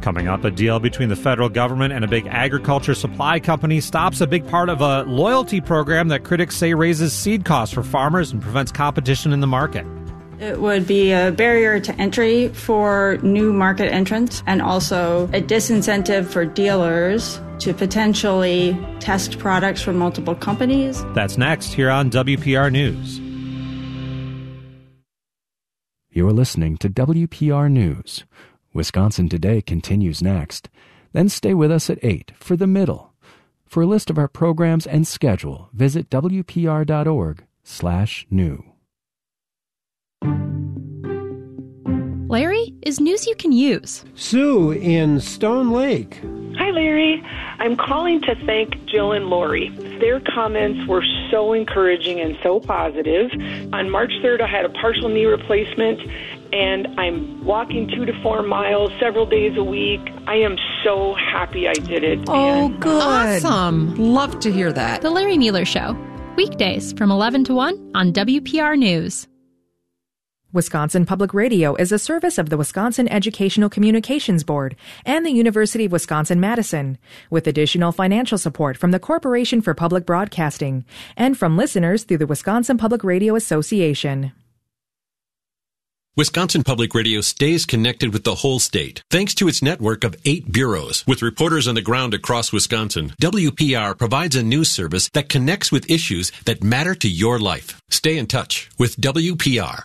Coming up, a deal between the federal government and a big agriculture supply company stops a big part of a loyalty program that critics say raises seed costs for farmers and prevents competition in the market. It would be a barrier to entry for new market entrants and also a disincentive for dealers to potentially test products from multiple companies. That's next here on WPR News. You're listening to WPR News. Wisconsin Today continues next. Then stay with us at 8 for The Middle. For a list of our programs and schedule, visit wpr.org/new. Larry is news you can use. Sue in Stone Lake. Hi, Larry. I'm calling to thank Jill and Lori. Their comments were so encouraging and so positive. On March 3rd, I had a partial knee replacement, and I'm walking 2 to 4 miles several days a week. I am so happy I did it. Oh, good. Awesome. Love to hear that. The Larry Mueller Show. Weekdays from 11 to 1 on WPR News. Wisconsin Public Radio is a service of the Wisconsin Educational Communications Board and the University of Wisconsin-Madison, with additional financial support from the Corporation for Public Broadcasting and from listeners through the Wisconsin Public Radio Association. Wisconsin Public Radio stays connected with the whole state thanks to its network of 8 bureaus. With reporters on the ground across Wisconsin, WPR provides a news service that connects with issues that matter to your life. Stay in touch with WPR.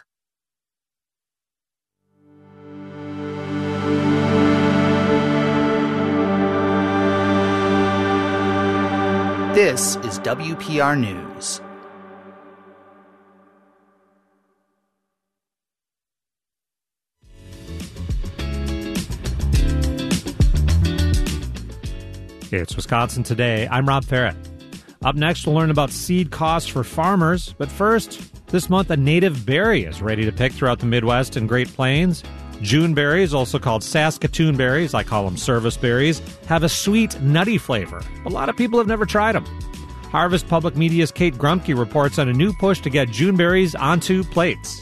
This is WPR News. It's Wisconsin Today. I'm Rob Farrett. Up next, we'll learn about seed costs for farmers. But first, this month, a native berry is ready to pick throughout the Midwest and Great Plains. June berries, also called Saskatoon berries, I call them service berries, have a sweet, nutty flavor. A lot of people have never tried them. Harvest Public Media's Kate Grumke reports on a new push to get June berries onto plates.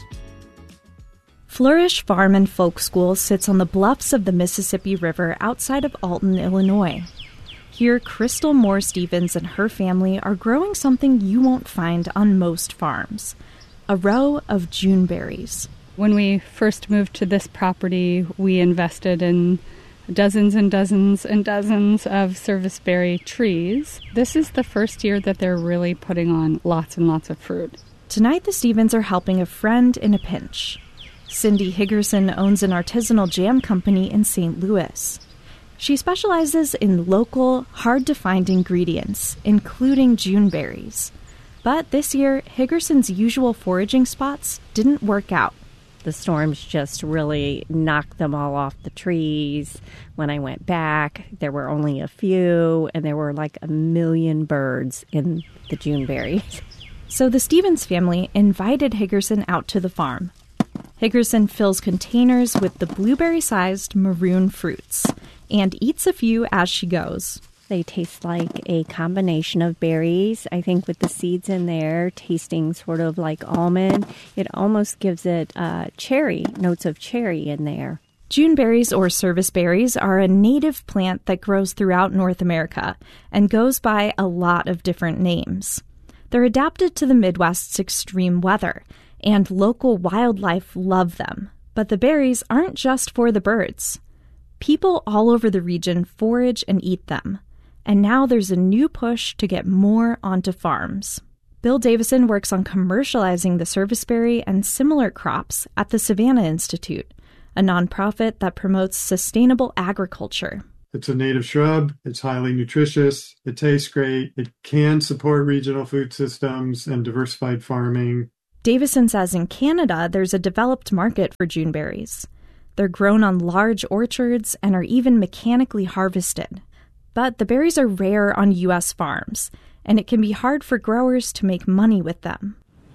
Flourish Farm and Folk School sits on the bluffs of the Mississippi River outside of Alton, Illinois. Here, Crystal Moore Stevens and her family are growing something you won't find on most farms, a row of June berries. When we first moved to this property, we invested in dozens and dozens and dozens of serviceberry trees. This is the first year that they're really putting on lots and lots of fruit. Tonight, the Stevens are helping a friend in a pinch. Cindy Higgerson owns an artisanal jam company in St. Louis. She specializes in local, hard-to-find ingredients, including June berries. But this year, Higgerson's usual foraging spots didn't work out. The storms just really knocked them all off the trees. When I went back, there were only a few, and there were like 1 million birds in the June berries. So the Stevens family invited Higgerson out to the farm. Higgerson fills containers with the blueberry-sized maroon fruits and eats a few as she goes. They taste like a combination of berries, I think, with the seeds in there, tasting sort of like almond. It almost gives it cherry, notes of cherry in there. June berries, or service berries, are a native plant that grows throughout North America and goes by a lot of different names. They're adapted to the Midwest's extreme weather, and local wildlife love them. But the berries aren't just for the birds. People all over the region forage and eat them. And now there's a new push to get more onto farms. Bill Davison works on commercializing the serviceberry and similar crops at the Savannah Institute, a nonprofit that promotes sustainable agriculture. It's a native shrub. It's highly nutritious. It tastes great. It can support regional food systems and diversified farming. Davison says in Canada, there's a developed market for June berries. They're grown on large orchards and are even mechanically harvested. But the berries are rare on U.S. farms, and it can be hard for growers to make money with them.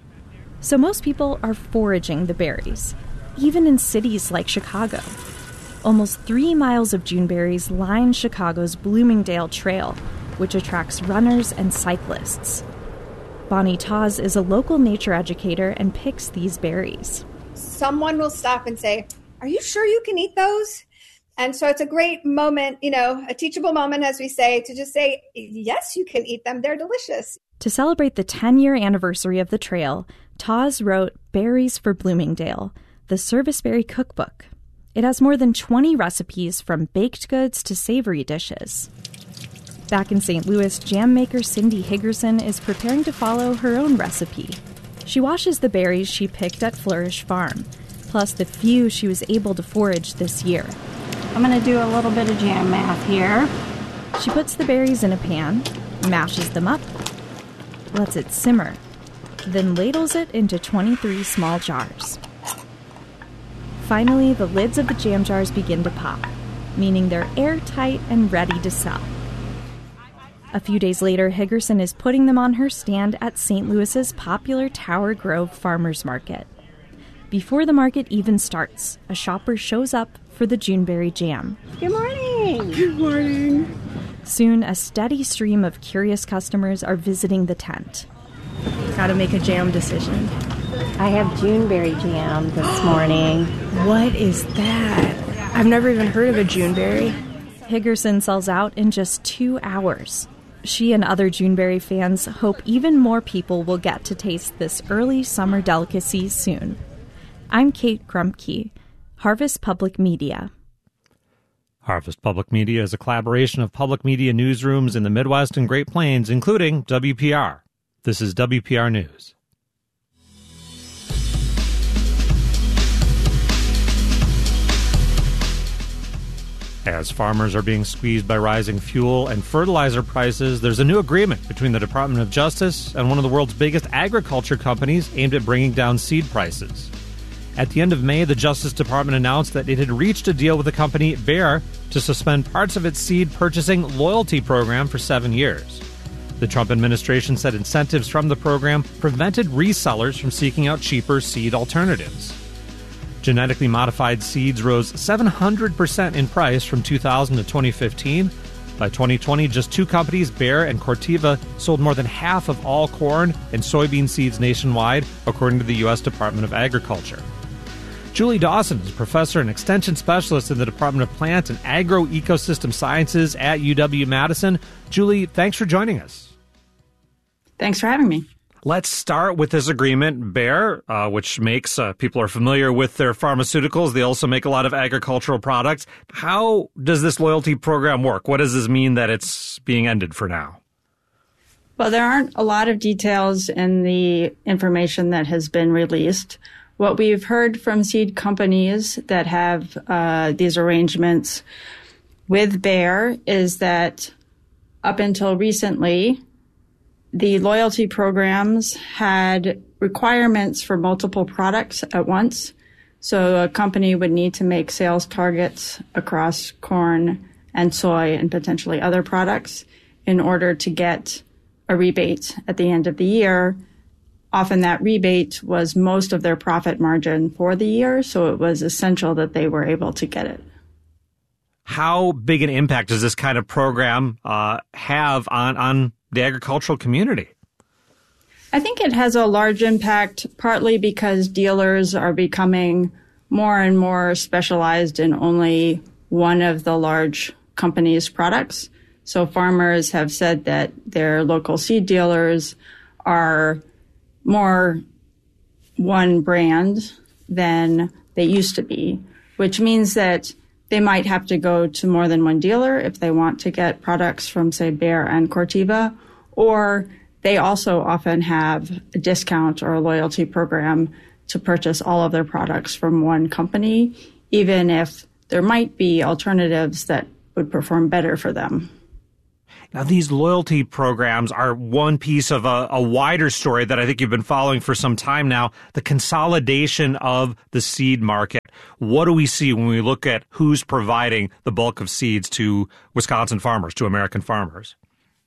So most people are foraging the berries, even in cities like Chicago. Almost 3 miles of June berries line Chicago's Bloomingdale Trail, which attracts runners and cyclists. Bonnie Taz is a local nature educator and picks these berries. Someone will stop and say, "Are you sure you can eat those? And so it's a great moment, a teachable moment, as we say, to just say, yes, you can eat them. They're delicious. To celebrate the 10-year anniversary of the trail, Taz wrote Berries for Bloomingdale, the Service Berry Cookbook. It has more than 20 recipes from baked goods to savory dishes. Back in St. Louis, jam maker Cindy Higgerson is preparing to follow her own recipe. She washes the berries she picked at Flourish Farm, plus the few she was able to forage this year. I'm going to do a little bit of jam math here. She puts the berries in a pan, mashes them up, lets it simmer, then ladles it into 23 small jars. Finally, the lids of the jam jars begin to pop, meaning they're airtight and ready to sell. A few days later, Higgerson is putting them on her stand at St. Louis's popular Tower Grove Farmers Market. Before the market even starts, a shopper shows up for the Juneberry jam. Good morning. Good morning. Soon, a steady stream of curious customers are visiting the tent. Got to make a jam decision. I have Juneberry jam this morning. What is that? I've never even heard of a Juneberry. Higgerson sells out in just 2 hours. She and other Juneberry fans hope even more people will get to taste this early summer delicacy soon. I'm Kate Krumke, Harvest Public Media. Harvest Public Media is a collaboration of public media newsrooms in the Midwest and Great Plains, including WPR. This is WPR News. As farmers are being squeezed by rising fuel and fertilizer prices, there's a new agreement between the Department of Justice and one of the world's biggest agriculture companies aimed at bringing down seed prices. At the end of May, the Justice Department announced that it had reached a deal with the company Bayer to suspend parts of its seed purchasing loyalty program for 7 years. The Trump administration said incentives from the program prevented resellers from seeking out cheaper seed alternatives. Genetically modified seeds rose 700% in price from 2000 to 2015. By 2020, just 2 companies, Bayer and Corteva, sold more than half of all corn and soybean seeds nationwide, according to the U.S. Department of Agriculture. Julie Dawson is a professor and extension specialist in the Department of Plant and Agroecosystem Sciences at UW-Madison. Julie, thanks for joining us. Thanks for having me. Let's start with this agreement. Bayer, which makes people are familiar with their pharmaceuticals. They also make a lot of agricultural products. How does this loyalty program work? What does this mean that it's being ended for now? Well, there aren't a lot of details in the information that has been released. What we've heard from seed companies that have these arrangements with Bayer is that up until recently, the loyalty programs had requirements for multiple products at once. So a company would need to make sales targets across corn and soy and potentially other products in order to get a rebate at the end of the year. Often that rebate was most of their profit margin for the year, so it was essential that they were able to get it. How big an impact does this kind of program have on the agricultural community? I think it has a large impact, partly because dealers are becoming more and more specialized in only one of the large companies' products. So farmers have said that their local seed dealers are more one brand than they used to be, which means that they might have to go to more than one dealer if they want to get products from, say, Bayer and Corteva, or they also often have a discount or a loyalty program to purchase all of their products from one company, even if there might be alternatives that would perform better for them. Now, these loyalty programs are one piece of a wider story that I think you've been following for some time now, the consolidation of the seed market. What do we see when we look at who's providing the bulk of seeds to Wisconsin farmers, to American farmers?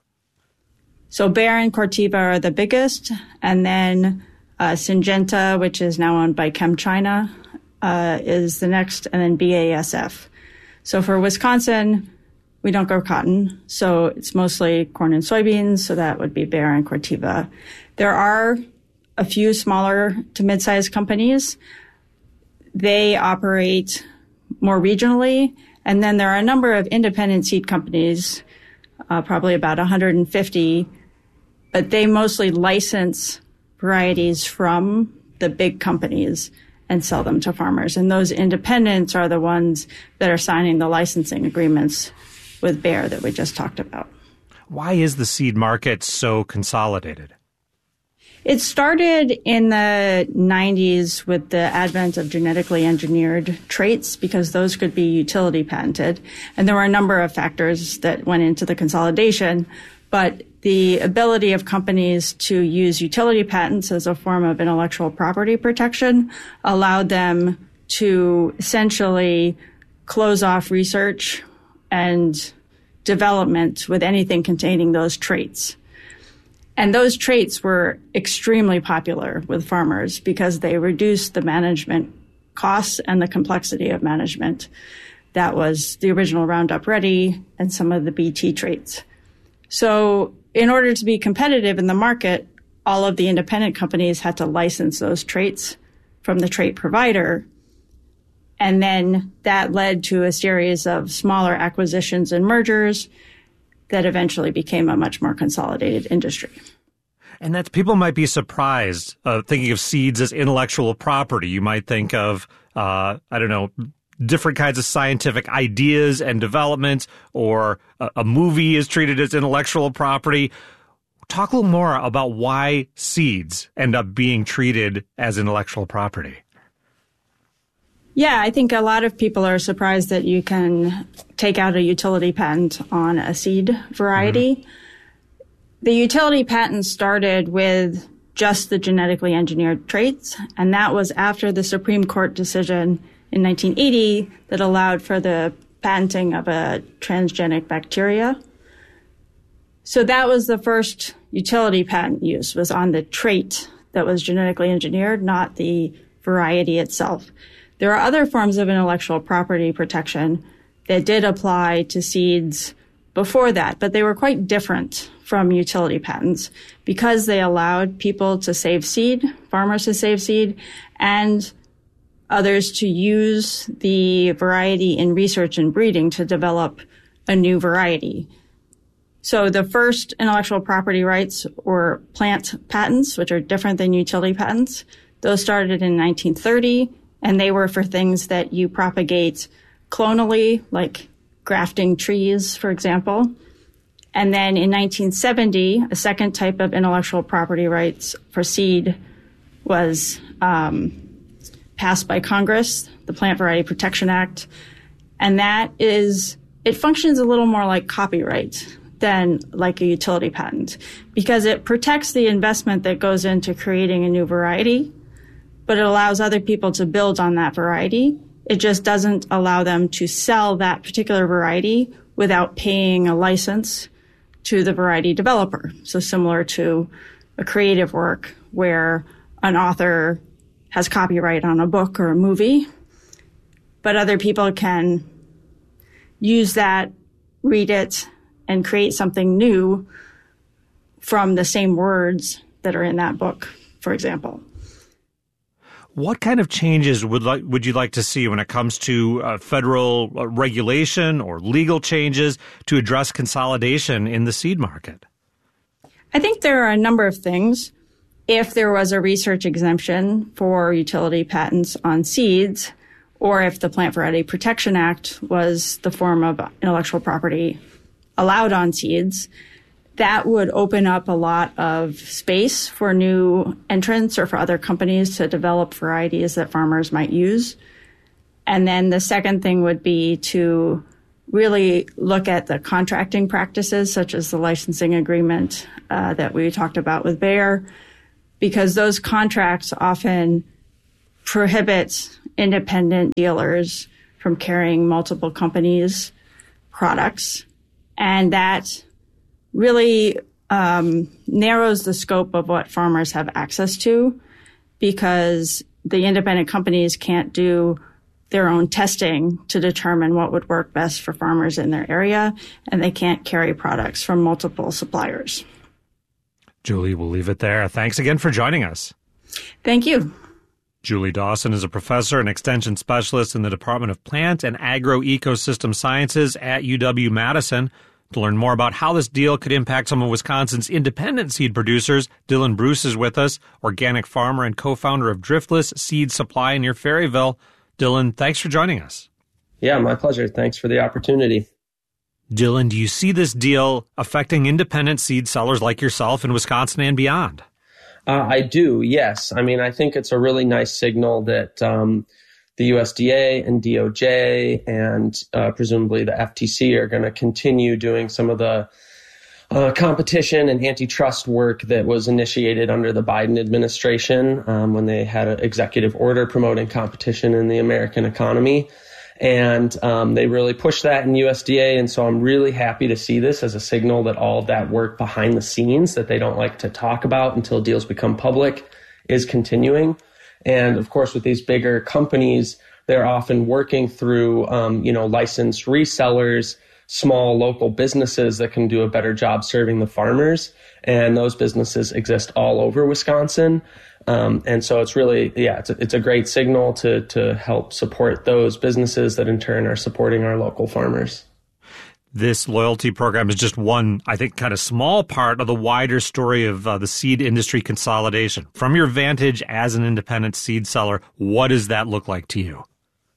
So Bayer and Corteva are the biggest, and then Syngenta, which is now owned by ChemChina, is the next, and then BASF. So for Wisconsin, we don't grow cotton, so it's mostly corn and soybeans, so that would be Bayer and Corteva. There are a few smaller to mid-sized companies. They operate more regionally. And then there are a number of independent seed companies, probably about 150, but they mostly license varieties from the big companies and sell them to farmers. And those independents are the ones that are signing the licensing agreements with Bayer that we just talked about. Why is the seed market so consolidated? It started in the 90s with the advent of genetically engineered traits because those could be utility patented. And there were a number of factors that went into the consolidation, but the ability of companies to use utility patents as a form of intellectual property protection allowed them to essentially close off research and development with anything containing those traits. And those traits were extremely popular with farmers because they reduced the management costs and the complexity of management. That was the original Roundup Ready and some of the BT traits. So in order to be competitive in the market, all of the independent companies had to license those traits from the trait provider. And then that led to a series of smaller acquisitions and mergers that eventually became a much more consolidated industry. And that people might be surprised thinking of seeds as intellectual property. You might think of, different kinds of scientific ideas and development, or a movie is treated as intellectual property. Talk a little more about why seeds end up being treated as intellectual property. Yeah, I think a lot of people are surprised that you can take out a utility patent on a seed variety. Mm-hmm. The utility patent started with just the genetically engineered traits, and that was after the Supreme Court decision in 1980 that allowed for the patenting of a transgenic bacteria. So that was the first utility patent use, was on the trait that was genetically engineered, not the variety itself. There are other forms of intellectual property protection that did apply to seeds before that, but they were quite different from utility patents because they allowed people to save seed, farmers to save seed, and others to use the variety in research and breeding to develop a new variety. So the first intellectual property rights were plant patents, which are different than utility patents. Those started in 1930, and they were for things that you propagate clonally, like grafting trees, for example. And then in 1970, a second type of intellectual property rights for seed was passed by Congress, the Plant Variety Protection Act. And it functions a little more like copyright than like a utility patent because it protects the investment that goes into creating a new variety, but it allows other people to build on that variety. It just doesn't allow them to sell that particular variety without paying a license to the variety developer. So similar to a creative work where an author has copyright on a book or a movie, but other people can use that, read it, and create something new from the same words that are in that book, for example. What kind of changes would you like to see when it comes to federal regulation or legal changes to address consolidation in the seed market? I think there are a number of things. If there was a research exemption for utility patents on seeds, or if the Plant Variety Protection Act was the form of intellectual property allowed on seeds, that would open up a lot of space for new entrants or for other companies to develop varieties that farmers might use. And then the second thing would be to really look at the contracting practices, such as the licensing agreement that we talked about with Bayer, because those contracts often prohibit independent dealers from carrying multiple companies' products. And that really narrows the scope of what farmers have access to because the independent companies can't do their own testing to determine what would work best for farmers in their area, and they can't carry products from multiple suppliers. Julie, we'll leave it there. Thanks again for joining us. Thank you. Julie Dawson is a professor and extension specialist in the Department of Plant and Agroecosystem Sciences at UW-Madison. To learn more about how this deal could impact some of Wisconsin's independent seed producers, Dylan Bruce is with us, organic farmer and co-founder of Driftless Seed Supply near Ferryville. Dylan, thanks for joining us. Yeah, my pleasure. Thanks for the opportunity. Dylan, do you see this deal affecting independent seed sellers like yourself in Wisconsin and beyond? I do, yes. I mean, I think it's a really nice signal that the USDA and DOJ and presumably the FTC are going to continue doing some of the competition and antitrust work that was initiated under the Biden administration when they had an executive order promoting competition in the American economy. And they really pushed that in USDA. And so I'm really happy to see this as a signal that all of that work behind the scenes that they don't like to talk about until deals become public is continuing. And of course, with these bigger companies, they're often working through, licensed resellers, small local businesses that can do a better job serving the farmers. And those businesses exist all over Wisconsin. And so it's really, it's a great signal to help support those businesses that in turn are supporting our local farmers. This loyalty program is just one, I think, kind of small part of the wider story of the seed industry consolidation. From your vantage as an independent seed seller, what does that look like to you?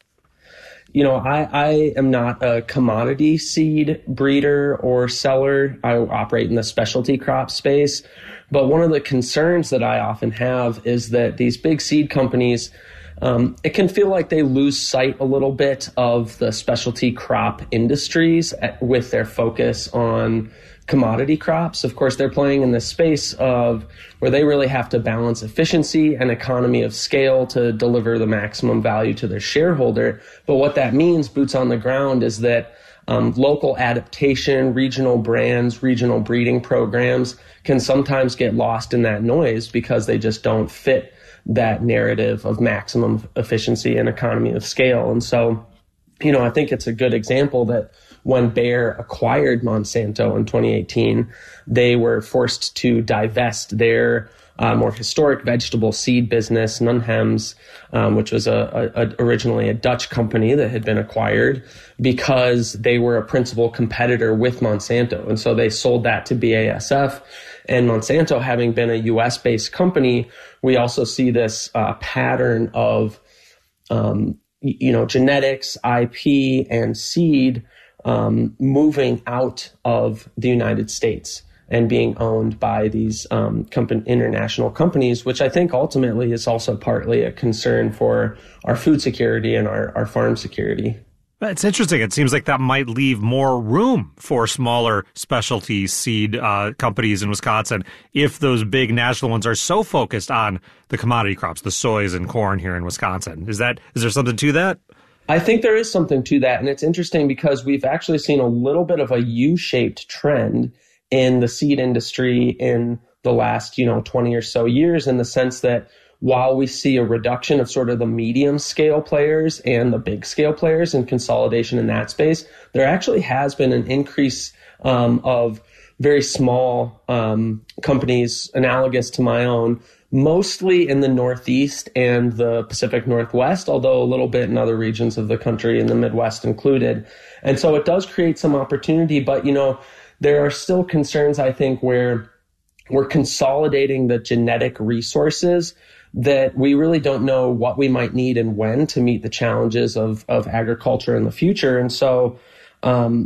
You know, I am not a commodity seed breeder or seller. I operate in the specialty crop space. But one of the concerns that I often have is that these big seed companies, it can feel like they lose sight a little bit of the specialty crop industries with their focus on commodity crops. Of course, they're playing in this space of where they really have to balance efficiency and economy of scale to deliver the maximum value to their shareholder. But what that means, boots on the ground, is that local adaptation, regional brands, regional breeding programs can sometimes get lost in that noise because they just don't fit that narrative of maximum efficiency and economy of scale. And so, I think it's a good example that when Bayer acquired Monsanto in 2018, they were forced to divest their more historic vegetable seed business, Nunhems, which was originally a Dutch company that had been acquired, because they were a principal competitor with Monsanto. And so they sold that to BASF. And Monsanto, having been a U.S.-based company, we also see this pattern of genetics, IP, and seed moving out of the United States and being owned by these international companies, which I think ultimately is also partly a concern for our food security and our farm security. It's interesting. It seems like that might leave more room for smaller specialty seed companies in Wisconsin if those big national ones are so focused on the commodity crops, the soys and corn here in Wisconsin. Is there something to that? I think there is something to that. And it's interesting because we've actually seen a little bit of a U-shaped trend in the seed industry in the last, 20 or so years, in the sense that while we see a reduction of sort of the medium scale players and the big scale players and consolidation in that space, there actually has been an increase of very small companies analogous to my own, mostly in the Northeast and the Pacific Northwest, although a little bit in other regions of the country and the Midwest included. And so it does create some opportunity, but, there are still concerns, I think, where we're consolidating the genetic resources that we really don't know what we might need and when to meet the challenges of agriculture in the future. And so, when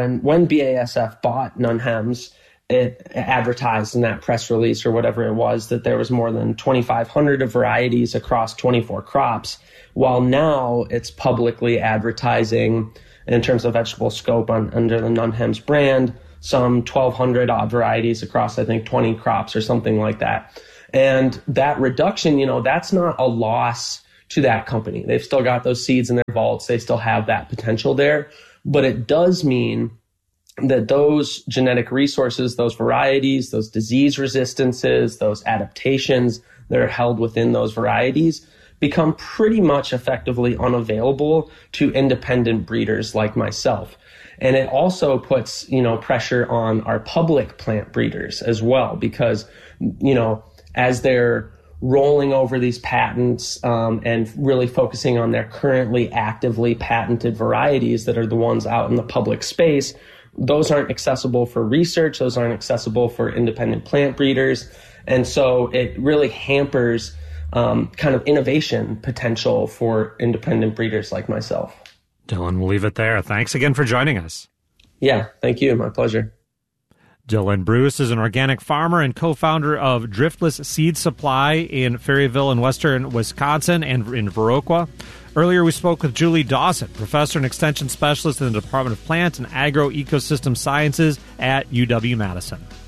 BASF bought Nunhems, it advertised in that press release or whatever it was that there was more than 2,500 of varieties across 24 crops, while now it's publicly advertising in terms of vegetable scope under the Nunhems brand, some 1,200 odd varieties across, I think, 20 crops or something like that. And that reduction, that's not a loss to that company. They've still got those seeds in their vaults. They still have that potential there. But it does mean that those genetic resources, those varieties, those disease resistances, those adaptations that are held within those varieties become pretty much effectively unavailable to independent breeders like myself. And it also puts, pressure on our public plant breeders as well, because, as they're rolling over these patents and really focusing on their currently actively patented varieties that are the ones out in the public space. Those aren't accessible for research. Those aren't accessible for independent plant breeders. And so it really hampers kind of innovation potential for independent breeders like myself. Dylan, we'll leave it there. Thanks again for joining us. Yeah, thank you. My pleasure. Dylan Bruce is an organic farmer and co-founder of Driftless Seed Supply in Ferryville in western Wisconsin and in Viroqua. Earlier, we spoke with Julie Dawson, professor and extension specialist in the Department of Plant and Agroecosystem Sciences at UW-Madison.